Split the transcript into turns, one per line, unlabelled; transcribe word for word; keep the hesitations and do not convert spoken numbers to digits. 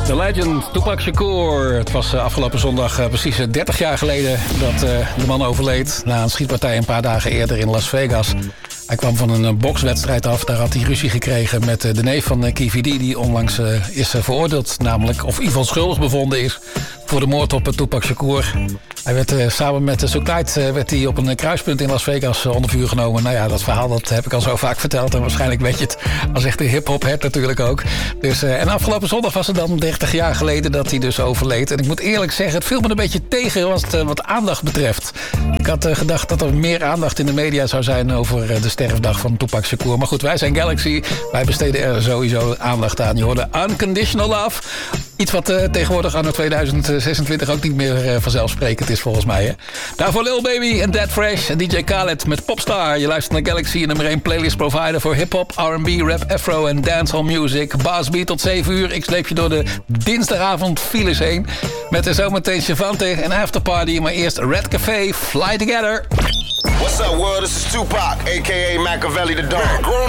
The Legend, Tupac Shakur. Het was uh, afgelopen zondag uh, precies uh, dertig jaar geleden dat uh, de man overleed. Na een schietpartij een paar dagen eerder in Las Vegas. Hij kwam van een uh, bokswedstrijd af. Daar had hij ruzie gekregen met uh, de neef van uh, Key V D... die onlangs uh, is uh, veroordeeld, namelijk, of in ieder geval schuldig bevonden is... voor de moord op uh, Tupac Shakur. Hij werd uh, samen met uh, Soukait uh, werd hij op een uh, kruispunt in Las Vegas uh, onder vuur genomen. Nou ja, dat verhaal dat heb ik al zo vaak verteld. En waarschijnlijk weet je het als echt een hip-hop-head natuurlijk ook. Dus, uh, en afgelopen zondag was het dan dertig jaar geleden dat hij dus overleed. En ik moet eerlijk zeggen, het viel me een beetje tegen wat, uh, wat aandacht betreft. Ik had uh, gedacht dat er meer aandacht in de media zou zijn over uh, de sterfdag van Tupac Shakur. Maar goed, wij zijn Galaxy. Wij besteden er sowieso aandacht aan. Je hoorde Unconditional Love. Iets wat uh, tegenwoordig anno tweeduizend zesentwintig ook niet meer uh, vanzelfsprekend is volgens mij. Hè? Daarvoor Lil Baby en Dead Fresh en D J Khaled met Popstar. Je luistert naar Galaxy, en nummer één playlist provider voor hip-hop, R en B, rap, afro en dancehall music. Baas B tot zeven uur. Ik sleep je door de dinsdagavond files heen. Met de zometeen Chavante en Afterparty. Maar eerst Red Café, Fly Together.
What's up world, this is Tupac, a k a. Machiavelli the Don.